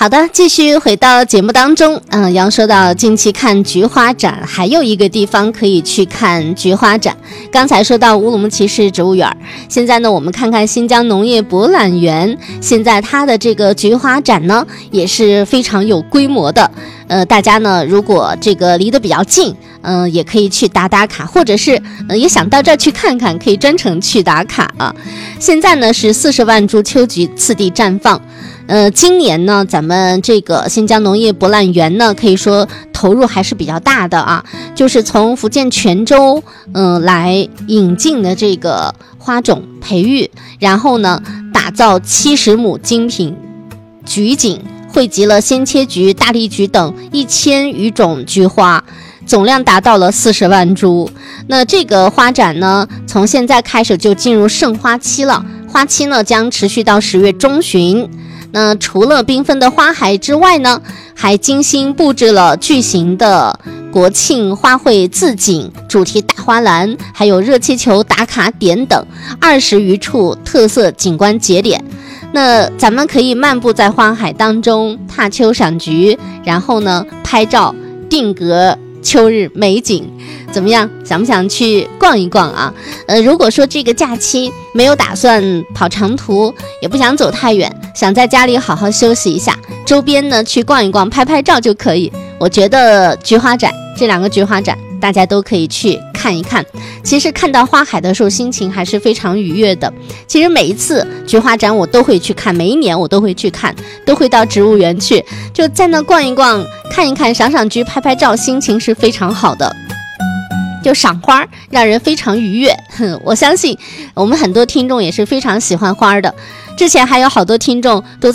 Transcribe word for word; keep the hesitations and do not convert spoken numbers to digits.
好的，继续回到节目当中。嗯、呃，要说到近期看菊花展，还有一个地方可以去看菊花展。刚才说到乌鲁木齐市植物园，现在呢，我们看看新疆农业博览园，现在它的这个菊花展呢，也是非常有规模的。呃，大家呢，如果这个离得比较近，嗯、呃，也可以去打打卡，或者是呃也想到这儿去看看，可以专程去打卡啊。现在呢是四十万株秋菊次第绽放。呃，今年呢，咱们这个新疆农业博览园呢，可以说投入还是比较大的啊，就是从福建泉州，嗯、呃，来引进的这个花种培育，然后呢，打造七十亩精品菊景，汇集了鲜切菊、大丽菊等一千余种菊花，总量达到了四十万株。那这个花展呢，从现在开始就进入盛花期了，花期呢将持续到十月中旬。那除了缤纷的花海之外呢，还精心布置了巨型的国庆花卉自景、主题大花篮，还有热气球打卡点等二十余处特色景观节点。那咱们可以漫步在花海当中，踏秋赏菊，然后呢拍照定格秋日美景。怎么样，想不想去逛一逛啊？呃，如果说这个假期没有打算跑长途，也不想走太远，想在家里好好休息一下，周边呢去逛一逛，拍拍照就可以。我觉得菊花展，这两个菊花展大家都可以去看一看。其实看到花海的时候，心情还是非常愉悦的。其实每一次菊花展我都会去看，每一年我都会去看，都会到植物园去，就在那逛一逛，看一看，赏赏菊，拍拍照，心情是非常好的。就赏花让人非常愉悦，我相信我们很多听众也是非常喜欢花的。之前还有好多听众都在